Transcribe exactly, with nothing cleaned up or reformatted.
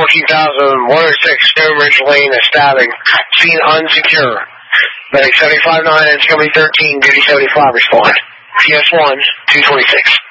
fourteen thousand one oh six Stonebridge Lane, a stabbing. Scene unsecure. Medic seventy-five nine, incoming thirteen, duty seventy-five, respond. P S one, two twenty-six.